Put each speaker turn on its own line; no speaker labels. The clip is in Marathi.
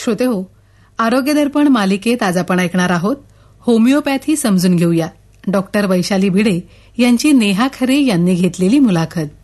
श्रोतेहो, आरोग्य दर्पण मालिकेत आज आपण ऐकणार आहोत होमिओपॅथी समजून घेऊया. डॉक्टर वैशाली भिडे यांची नेहा खरे यांनी घेतलेली मुलाखत.